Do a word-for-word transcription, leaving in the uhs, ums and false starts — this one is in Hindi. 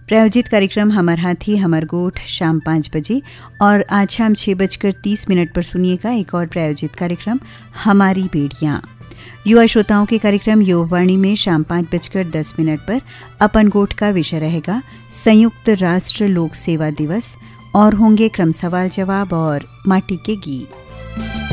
प्रायोजित कार्यक्रम हमर हाथी हमर गोठ शाम पाँच बजे और आज शाम छः बजकर तीस मिनट पर सुनिएगा एक और प्रायोजित कार्यक्रम हमारी बेड़ियाँ। युवा श्रोताओं के कार्यक्रम युवावाणी में शाम पाँच बजकर दस मिनट पर अपन गोठ का विषय रहेगा संयुक्त राष्ट्र लोक सेवा दिवस और होंगे क्रम सवाल जवाब और माटी के गीत।